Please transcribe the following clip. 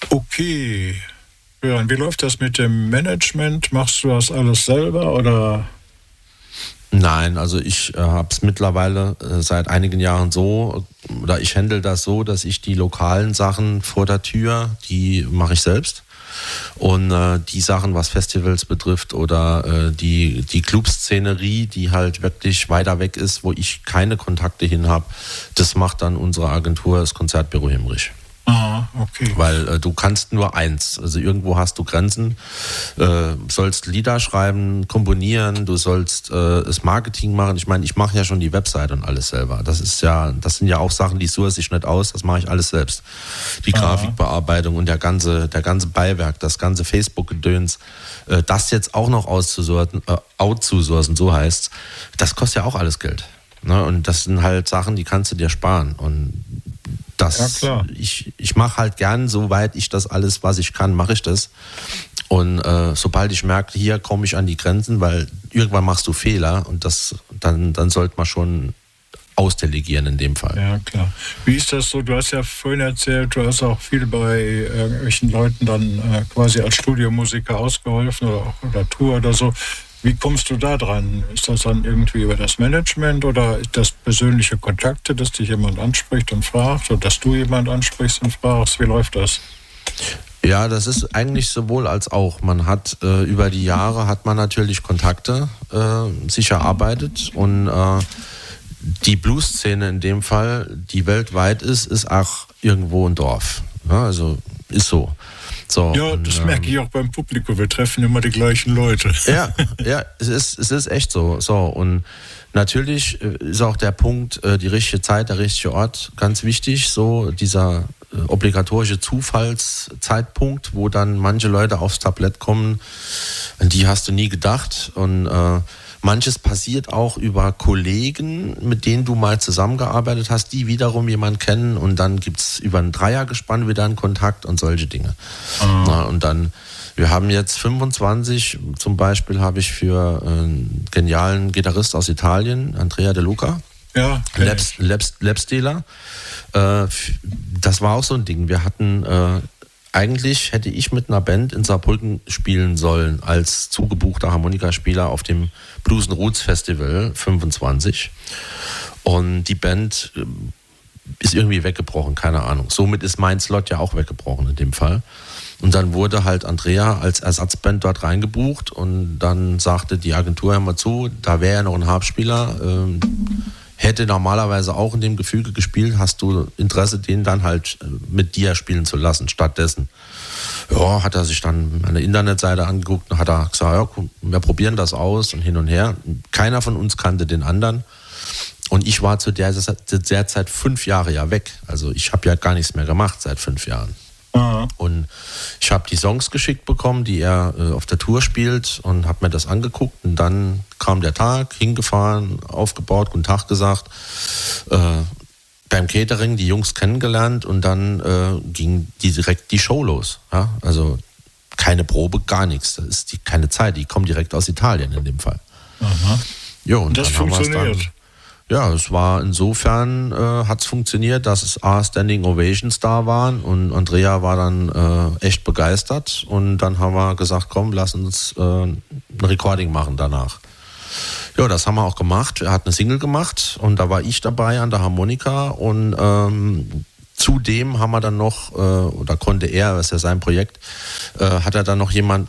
Okay. Ja, und wie läuft das mit dem Management? Machst du das alles selber oder? Nein, also ich habe es mittlerweile seit einigen Jahren so, oder ich handle das so, dass ich die lokalen Sachen vor der Tür, die mache ich selbst. Und die Sachen, was Festivals betrifft oder die Clubszenerie, die halt wirklich weiter weg ist, wo ich keine Kontakte hin habe, das macht dann unsere Agentur, das Konzertbüro Himmrich. Ah, okay. Weil du kannst nur eins, also irgendwo hast du Grenzen, sollst Lieder schreiben, komponieren, du sollst das Marketing machen. Ich meine, ich mache ja schon die Website und alles selber. Das sind ja auch Sachen, die source ich nicht aus, das mache ich alles selbst. Die Grafikbearbeitung und der ganze Beiwerk, das ganze Facebook-Gedöns, das jetzt auch noch outzusourcen, so heißt's, das kostet ja auch alles Geld. Ne? Und das sind halt Sachen, die kannst du dir sparen. Und das, ja, ich mache halt gern, soweit ich das alles, was ich kann, mache ich das. Und sobald ich merke, hier komme ich an die Grenzen, weil irgendwann machst du Fehler und dann sollte man schon ausdelegieren in dem Fall. Ja, klar. Wie ist das so? Du hast ja vorhin erzählt, du hast auch viel bei irgendwelchen Leuten dann quasi als Studiomusiker ausgeholfen oder Tour oder so. Wie kommst du da dran? Ist das dann irgendwie über das Management oder ist das persönliche Kontakte, dass dich jemand anspricht und fragt oder dass du jemand ansprichst und fragst? Wie läuft das? Ja, das ist eigentlich sowohl als auch. Man hat über die Jahre hat man natürlich Kontakte sich erarbeitet und die Blues-Szene in dem Fall, die weltweit ist auch irgendwo ein Dorf. Ja, also ist so. So, ja, das merke ich auch beim Publikum. Wir treffen immer die gleichen Leute. Ja, es ist echt so. So, und natürlich ist auch der Punkt, die richtige Zeit, der richtige Ort ganz wichtig. So dieser obligatorische Zufallszeitpunkt, wo dann manche Leute aufs Tablett kommen, an die hast du nie gedacht. Und manches passiert auch über Kollegen, mit denen du mal zusammengearbeitet hast, die wiederum jemanden kennen und dann gibt es über ein Dreiergespann wieder einen Kontakt und solche Dinge. Na, und dann, wir haben jetzt 25, zum Beispiel habe ich für einen genialen Gitarrist aus Italien, Andrea De Luca, ja, Lapstealer. Das war auch so ein Ding. Wir hatten eigentlich hätte ich mit einer Band in Saarbrücken spielen sollen als zugebuchter Harmonikaspieler auf dem Blues & Roots Festival 25. Und die Band ist irgendwie weggebrochen, keine Ahnung. Somit ist mein Slot ja auch weggebrochen in dem Fall. Und dann wurde halt Andrea als Ersatzband dort reingebucht und dann sagte die Agentur, hör mal zu, da wäre ja noch ein Harpspieler, hätte normalerweise auch in dem Gefüge gespielt, hast du Interesse, den dann halt mit dir spielen zu lassen, stattdessen. Ja, hat er sich dann eine Internetseite angeguckt und hat er gesagt, ja, komm, wir probieren das aus und hin und her. Keiner von uns kannte den anderen. Und ich war zu der Zeit 5 Jahre ja weg. Also ich habe ja gar nichts mehr gemacht seit 5 Jahren. Und ich habe die Songs geschickt bekommen, die er auf der Tour spielt und habe mir das angeguckt und dann kam der Tag, hingefahren, aufgebaut, guten Tag gesagt, beim Catering die Jungs kennengelernt und dann ging direkt die Show los. Ja? Also keine Probe, gar nichts, das ist keine Zeit, die kommen direkt aus Italien in dem Fall. Aha. Ja, und das dann funktioniert. Haben wir es dann, ja, es war insofern, hat es funktioniert, dass es Standing Ovations da waren und Andrea war dann echt begeistert und dann haben wir gesagt, komm, lass uns ein Recording machen danach. Ja, das haben wir auch gemacht. Er hat eine Single gemacht und da war ich dabei an der Harmonika und zudem haben wir dann noch, oder konnte er, das ist ja sein Projekt, hat er dann noch jemand